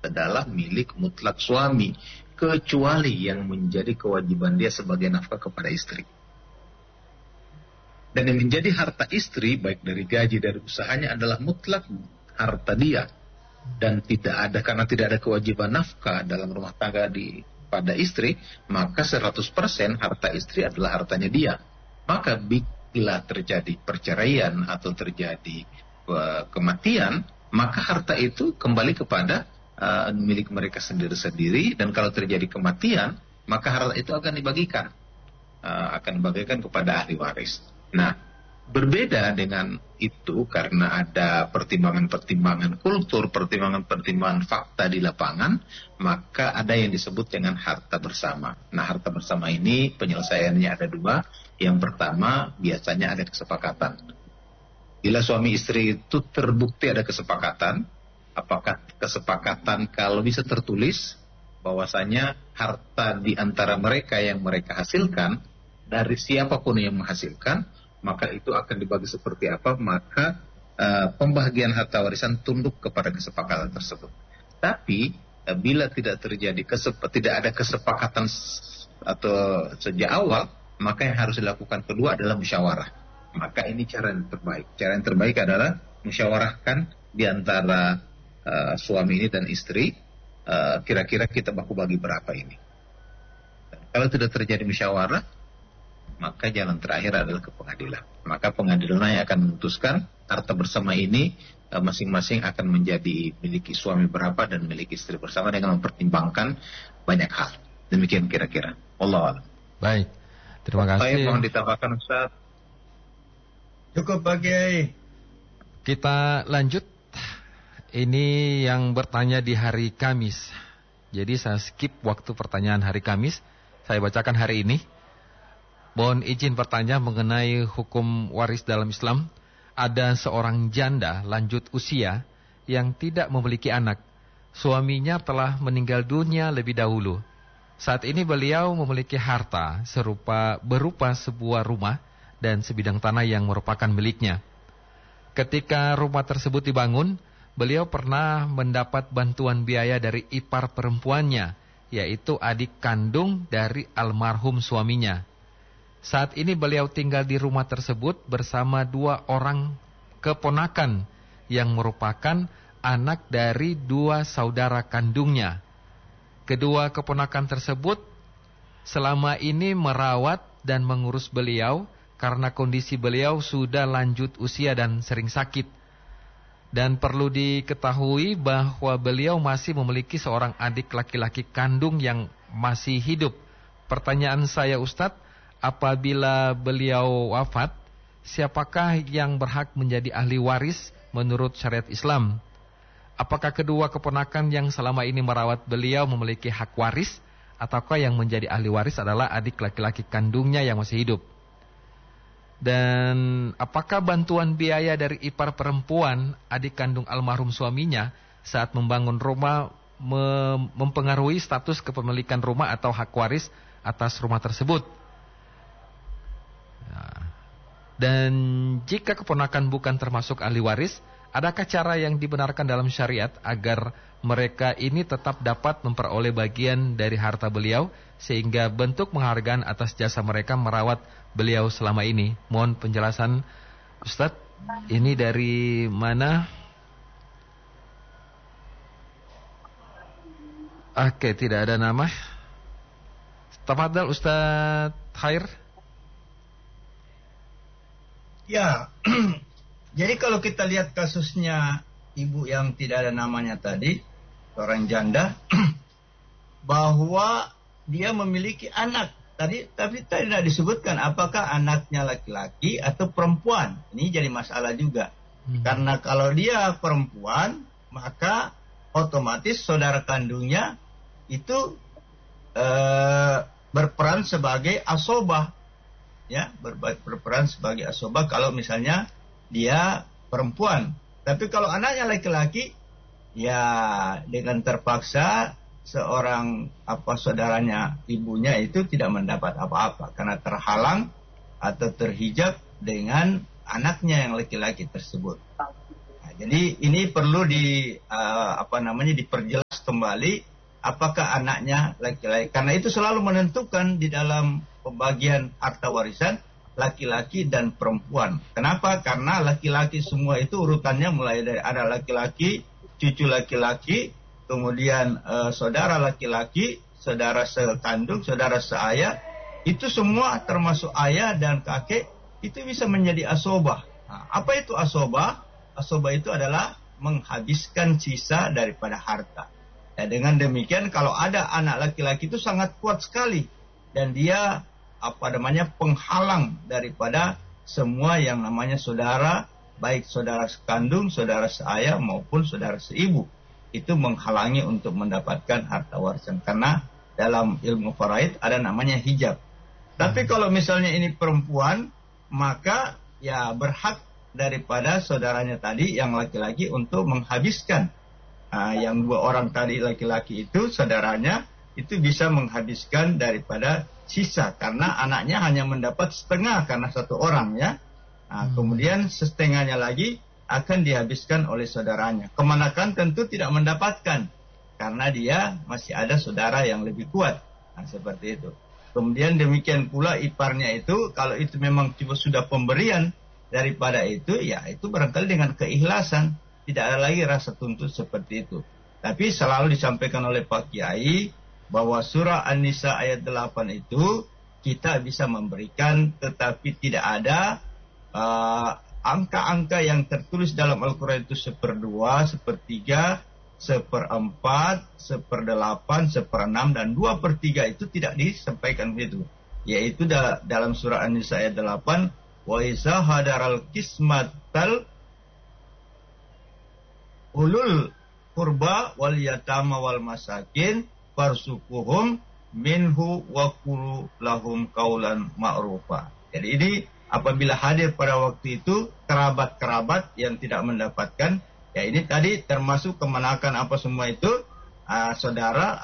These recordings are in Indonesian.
adalah milik mutlak suami, kecuali yang menjadi kewajiban dia sebagai nafkah kepada istri. Dan yang menjadi harta istri, baik dari gaji, dari usahanya, adalah mutlak harta dia. Dan karena tidak ada kewajiban nafkah dalam rumah tangga pada istri, maka 100% harta istri adalah hartanya dia. Maka bila terjadi perceraian atau terjadi kematian, maka harta itu kembali kepada milik mereka sendiri-sendiri. Dan kalau terjadi kematian, maka harta itu akan dibagikan kepada ahli waris. Nah, berbeda dengan itu karena ada pertimbangan-pertimbangan kultur, pertimbangan-pertimbangan fakta di lapangan, maka ada yang disebut dengan harta bersama. Nah, harta bersama ini penyelesaiannya ada dua. Yang pertama, biasanya ada kesepakatan. Bila suami istri itu terbukti ada kesepakatan, apakah kesepakatan kalau bisa tertulis bahwasanya harta di antara mereka yang mereka hasilkan, dari siapapun yang menghasilkan, maka itu akan dibagi seperti apa, maka pembagian harta warisan tunduk kepada kesepakatan tersebut. Tapi bila tidak ada kesepakatan atau sejak awal, maka yang harus dilakukan kedua adalah musyawarah. Maka ini cara yang terbaik. Cara yang terbaik adalah musyawarahkan di antara suami ini dan istri, kira-kira kita baku bagi berapa ini. Dan kalau tidak terjadi musyawarah, maka jalan terakhir adalah ke pengadilan. Maka pengadilan yang akan memutuskan harta bersama ini masing-masing akan menjadi milik suami berapa dan milik istri bersama dengan mempertimbangkan banyak hal. Demikian kira-kira. Wallahu a'lam. Baik. Terima kasih. Saya mohon ditambahkan, Ustaz. Cukup Pak Kiai. Kita lanjut. Ini yang bertanya di hari Kamis. Jadi saya skip waktu pertanyaan hari Kamis. Saya bacakan hari ini. Mohon izin bertanya mengenai hukum waris dalam Islam. Ada seorang janda lanjut usia yang tidak memiliki anak. Suaminya telah meninggal dunia lebih dahulu. Saat ini beliau memiliki harta berupa sebuah rumah dan sebidang tanah yang merupakan miliknya. Ketika rumah tersebut dibangun, beliau pernah mendapat bantuan biaya dari ipar perempuannya, yaitu adik kandung dari almarhum suaminya. Saat ini beliau tinggal di rumah tersebut bersama 2 orang keponakan yang merupakan anak dari 2 saudara kandungnya. Kedua keponakan tersebut selama ini merawat dan mengurus beliau karena kondisi beliau sudah lanjut usia dan sering sakit. Dan perlu diketahui bahwa beliau masih memiliki seorang adik laki-laki kandung yang masih hidup. Pertanyaan saya, Ustadz, apabila beliau wafat, siapakah yang berhak menjadi ahli waris menurut syariat Islam? Apakah kedua keponakan yang selama ini merawat beliau memiliki hak waris, ataukah yang menjadi ahli waris adalah adik laki-laki kandungnya yang masih hidup? Dan apakah bantuan biaya dari ipar perempuan adik kandung almarhum suaminya saat membangun rumah mempengaruhi status kepemilikan rumah atau hak waris atas rumah tersebut? Dan jika keponakan bukan termasuk ahli waris, adakah cara yang dibenarkan dalam syariat agar mereka ini tetap dapat memperoleh bagian dari harta beliau sehingga bentuk penghargaan atas jasa mereka merawat beliau selama ini? Mohon penjelasan, Ustadz. Ini dari mana? Oke, tidak ada nama. Tafadhal Ustadz Khair. Ya, jadi kalau kita lihat kasusnya ibu yang tidak ada namanya tadi, seorang janda, bahwa dia memiliki anak. Tapi tidak disebutkan apakah anaknya laki-laki atau perempuan. Ini jadi masalah juga. Karena kalau dia perempuan, maka otomatis saudara kandungnya itu berperan sebagai asobah. Ya, berperan sebagai asobah kalau misalnya dia perempuan. Tapi kalau anaknya laki-laki, ya dengan terpaksa seorang saudaranya ibunya itu tidak mendapat apa-apa karena terhalang atau terhijab dengan anaknya yang laki-laki tersebut. Nah, jadi ini perlu diperjelas kembali apakah anaknya laki-laki. Karena itu selalu menentukan di dalam pembagian harta warisan laki-laki dan perempuan. Kenapa? Karena laki-laki semua itu urutannya mulai dari ada laki-laki, cucu laki-laki, kemudian saudara laki-laki, saudara sekandung, saudara seayah, itu semua termasuk ayah dan kakek, itu bisa menjadi asobah. Nah, apa itu asobah? Asobah itu adalah menghabiskan sisa daripada harta. Ya, dengan demikian kalau ada anak laki-laki itu sangat kuat sekali dan dia penghalang daripada semua yang namanya saudara, baik saudara sekandung, saudara seayah maupun saudara seibu. Itu menghalangi untuk mendapatkan harta warisan karena dalam ilmu faraid ada namanya hijab. Tapi kalau misalnya ini perempuan, maka ya berhak daripada saudaranya tadi yang laki-laki untuk menghabiskan. Yang 2 orang tadi laki-laki itu saudaranya itu bisa menghabiskan daripada sisa karena anaknya hanya mendapat setengah karena 1 orang ya. Kemudian setengahnya lagi akan dihabiskan oleh saudaranya. Kemenakan tentu tidak mendapatkan karena dia masih ada saudara yang lebih kuat. Seperti itu. Kemudian demikian pula iparnya itu kalau itu memang sudah pemberian daripada itu, ya itu barangkali dengan keikhlasan. Tidak ada lagi rasa tuntut seperti itu. Tapi selalu disampaikan oleh Pak Kiai bahwa surah An-Nisa ayat 8 itu kita bisa memberikan tetapi tidak ada angka-angka yang tertulis dalam Al-Quran itu 1/2, 1/3, 1/4, 1/8, 1/6 dan 2/3 itu tidak disampaikan begitu. Yaitu dalam surah An-Nisa ayat 8 wa iza hadaral kismatal ulul qurba wal yatama wal masakin farsuquhum minhu wa qulu lahum qaulan ma'rufa. Jadi ini apabila hadir pada waktu itu kerabat-kerabat yang tidak mendapatkan, ya ini tadi termasuk kemenakan apa semua itu saudara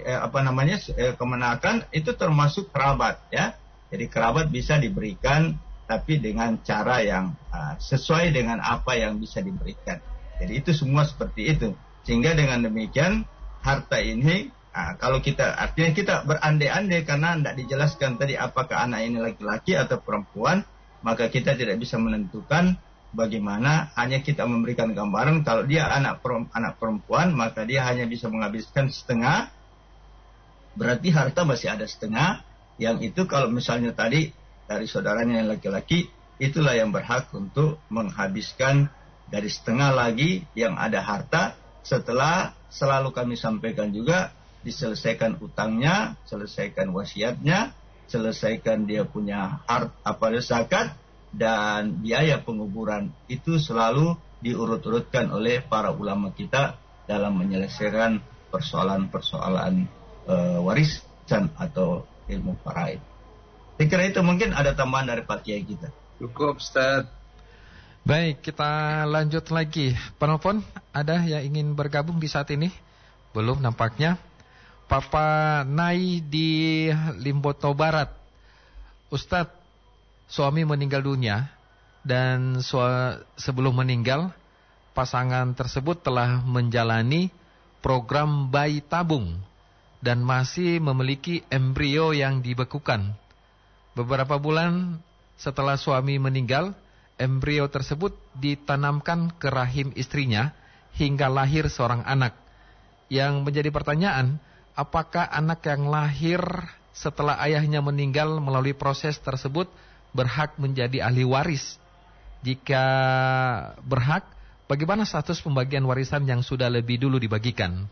kemenakan itu termasuk kerabat ya. Jadi kerabat bisa diberikan tapi dengan cara yang sesuai dengan apa yang bisa diberikan. Jadi itu semua seperti itu. Sehingga dengan demikian harta ini kalau artinya kita berandai-andai karena tidak dijelaskan tadi apakah anak ini laki-laki atau perempuan, maka kita tidak bisa menentukan bagaimana, hanya kita memberikan gambaran kalau dia anak perempuan maka dia hanya bisa menghabiskan setengah, berarti harta masih ada setengah, yang itu kalau misalnya tadi dari saudaranya yang laki-laki, itulah yang berhak untuk menghabiskan dari setengah lagi yang ada harta setelah selalu kami sampaikan juga diselesaikan utangnya, selesaikan wasiatnya, selesaikan dia punya zakat dan biaya penguburan. Itu selalu diurut-urutkan oleh para ulama kita dalam menyelesaikan persoalan-persoalan warisan atau ilmu faraid. Saya kira itu mungkin ada tambahan dari Pak Kiai kita. Cukup, Ustaz. Baik, kita lanjut lagi. Penelpon, ada yang ingin bergabung di saat ini? Belum nampaknya. Papa Nai di Limboto Barat. Ustadz, suami meninggal dunia dan sebelum meninggal, pasangan tersebut telah menjalani program bayi tabung dan masih memiliki embrio yang dibekukan. Beberapa bulan setelah suami meninggal, embrio tersebut ditanamkan ke rahim istrinya hingga lahir seorang anak. Yang menjadi pertanyaan, apakah anak yang lahir setelah ayahnya meninggal melalui proses tersebut berhak menjadi ahli waris? Jika berhak, bagaimana status pembagian warisan yang sudah lebih dulu dibagikan?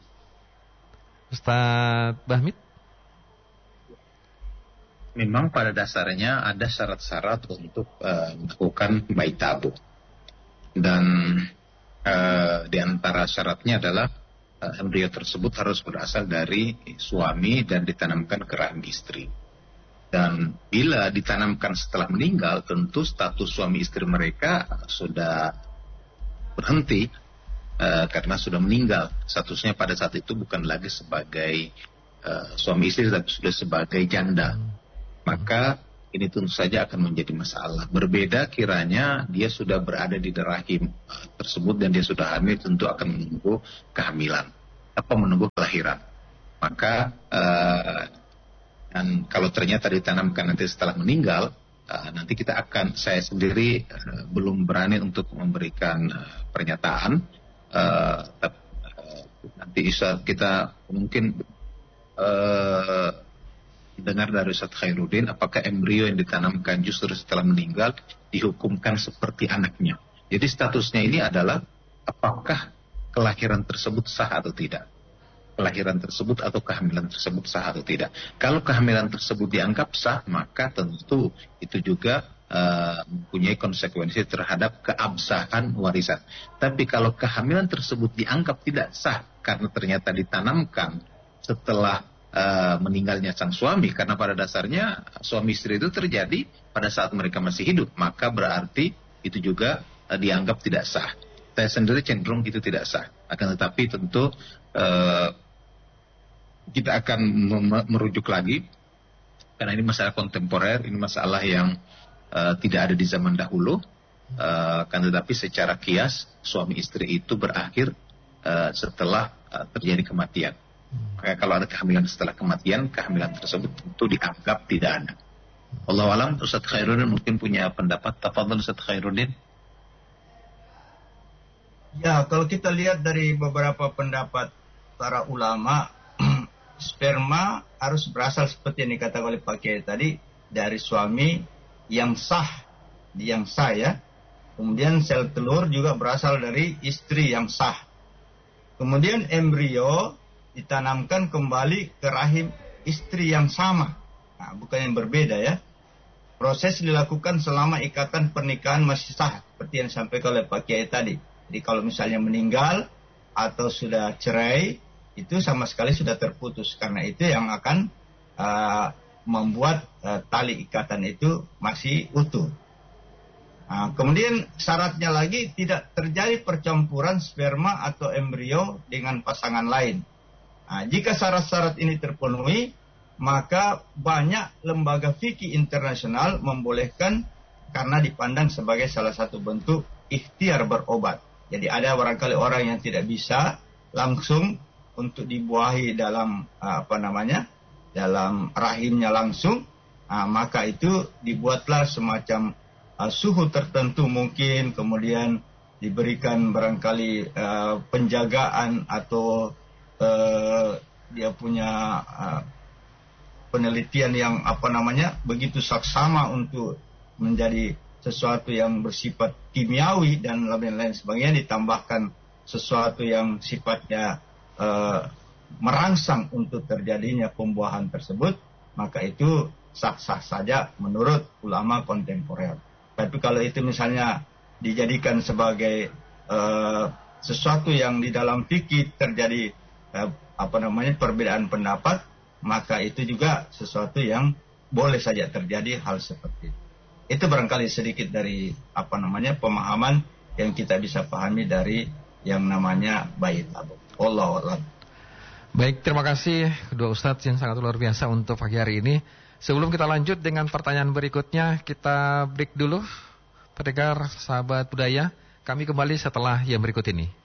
Ustaz Bahmid? Memang pada dasarnya ada syarat-syarat untuk melakukan bayi tabung. Dan di antara syaratnya adalah embrio tersebut harus berasal dari suami dan ditanamkan ke rahim istri. Dan bila ditanamkan setelah meninggal, tentu status suami istri mereka sudah berhenti karena sudah meninggal. Statusnya pada saat itu bukan lagi sebagai suami istri, tapi sudah sebagai janda. Maka ini tentu saja akan menjadi masalah. Berbeda kiranya dia sudah berada di rahim tersebut dan dia sudah hamil, tentu akan menunggu kehamilan. apa menunggu kelahiran. Maka dan kalau ternyata ditanamkan nanti setelah meninggal, nanti saya sendiri belum berani untuk memberikan pernyataan. Nanti kita mungkin dengar dari Ustaz Khairuddin, apakah embrio yang ditanamkan justru setelah meninggal dihukumkan seperti anaknya. Jadi statusnya ini adalah apakah kelahiran tersebut sah atau tidak. Kelahiran tersebut atau kehamilan tersebut sah atau tidak. Kalau kehamilan tersebut dianggap sah, maka tentu itu juga mempunyai konsekuensi terhadap keabsahan warisan. Tapi kalau kehamilan tersebut dianggap tidak sah karena ternyata ditanamkan setelah meninggalnya sang suami, karena pada dasarnya suami istri itu terjadi pada saat mereka masih hidup, maka berarti itu juga dianggap tidak sah. Saya sendiri cenderung itu tidak sah. Akan tetapi tentu kita akan merujuk lagi, karena ini masalah kontemporer, ini masalah yang tidak ada di zaman dahulu. Kan tetapi secara kias suami istri itu berakhir setelah terjadi kematian. Maka kalau ada kehamilan setelah kematian, kehamilan tersebut tentu dianggap tidak ada. Wallahu a'lam. Ustaz Khairuddin mungkin punya pendapat. Tafadhol Ustaz Khairuddin. Ya, kalau kita lihat dari beberapa pendapat para ulama, sperma harus berasal seperti yang dikatakan oleh Pak Kiai tadi, dari suami yang sah ya. Kemudian sel telur juga berasal dari istri yang sah. Kemudian embrio ditanamkan kembali ke rahim istri yang sama. Nah, bukan yang berbeda ya. Proses dilakukan selama ikatan pernikahan masih sah, seperti yang disampaikan oleh Pak Kiai tadi. Jadi kalau misalnya meninggal atau sudah cerai, itu sama sekali sudah terputus. Karena itu yang akan membuat tali ikatan itu masih utuh. Nah, kemudian syaratnya lagi tidak terjadi percampuran sperma atau embrio dengan pasangan lain. Nah, jika syarat-syarat ini terpenuhi, maka banyak lembaga fikih internasional membolehkan karena dipandang sebagai salah satu bentuk ikhtiar berobat. Jadi ada barangkali orang yang tidak bisa langsung untuk dibuahi dalam dalam rahimnya langsung, maka itu dibuatlah semacam suhu tertentu mungkin, kemudian diberikan barangkali penjagaan atau dia punya penelitian yang begitu saksama untuk menjadi sesuatu yang bersifat kimiawi dan lain-lain sebagainya, ditambahkan sesuatu yang sifatnya merangsang untuk terjadinya pembuahan tersebut, maka itu sah-sah saja menurut ulama kontemporer. Tapi kalau itu misalnya dijadikan sebagai sesuatu yang di dalam fikih terjadi perbedaan pendapat, maka itu juga sesuatu yang boleh saja terjadi hal seperti itu. Itu barangkali sedikit dari pemahaman yang kita bisa pahami dari yang namanya bayi tabung. Wallahu a'lam. Baik, terima kasih kedua Ustadz yang sangat luar biasa untuk pagi hari ini. Sebelum kita lanjut dengan pertanyaan berikutnya, kita break dulu. Pendengar sahabat budaya, kami kembali setelah yang berikut ini.